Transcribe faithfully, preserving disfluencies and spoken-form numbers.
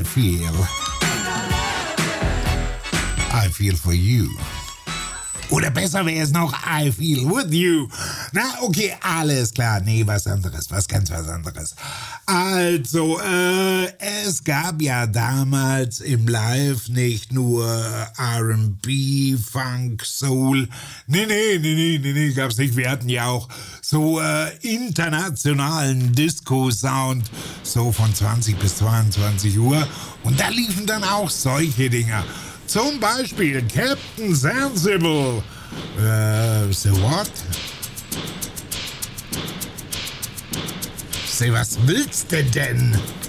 feel. I feel for you. Oder besser wäre es noch, I feel with you. Na, okay, alles klar. Nee, was anderes, was ganz was anderes. Also, äh, es gab ja damals im Live nicht nur R and B, Funk, Soul. Nee, nee, nee, nee, nee, nee, gab's nicht. Wir hatten ja auch so äh, internationalen Disco-Sound, so von zwanzig bis zweiundzwanzig Uhr. Und da liefen dann auch solche Dinger. Zum Beispiel Captain Sensible. Äh, so what? Say, was willst du denn?